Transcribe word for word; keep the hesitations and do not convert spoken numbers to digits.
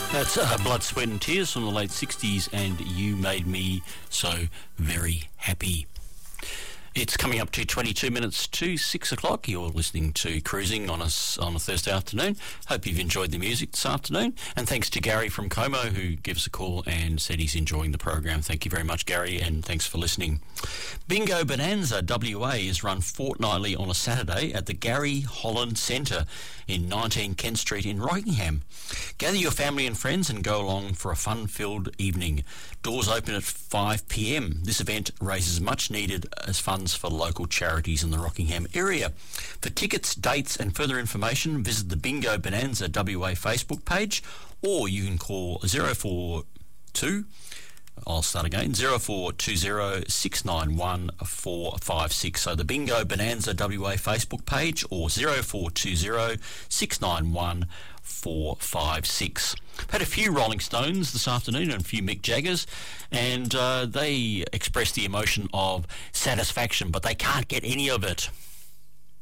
That's uh, Blood, Sweat and Tears from the late sixties, and You Made Me So Very Happy. It's coming up to twenty-two minutes to six o'clock. You're listening to Cruising on a, on a Thursday afternoon. Hope you've enjoyed the music this afternoon. And thanks to Gary from Como, who gives a call and said he's enjoying the program. Thank you very much, Gary, and thanks for listening. Bingo Bonanza W A is run fortnightly on a Saturday at the Gary Holland Centre in nineteen Kent Street in Rockingham. Gather your family and friends and go along for a fun-filled evening. Doors open at five p m. This event raises much needed as funds for local charities in the Rockingham area. For tickets, dates and further information, visit the Bingo Bonanza W A Facebook page, or you can call zero four two, I'll start again, zero four two zero six nine one four five six. So the Bingo Bonanza W A Facebook page, or zero four two zero six nine one four five six. Had a few Rolling Stones this afternoon and a few Mick Jaggers, and uh, they expressed the emotion of satisfaction, but they can't get any of it.